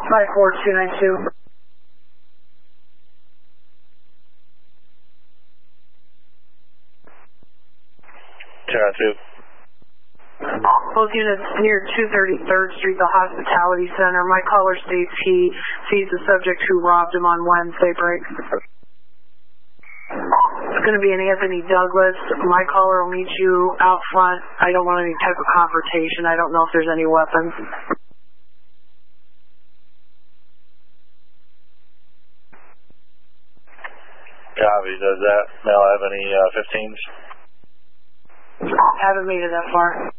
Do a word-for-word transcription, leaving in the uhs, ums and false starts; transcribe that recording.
five four two nine two. two nine two. Both units near two thirty-third Street, the Hospitality Center. My caller states he sees the subject who robbed him on Wednesday break. It's going to be an Anthony Douglas. My caller will meet you out front. I don't want any type of confrontation. I don't know if there's any weapons. Copy. Does that male have any uh, fifteens? Haven't made it that far.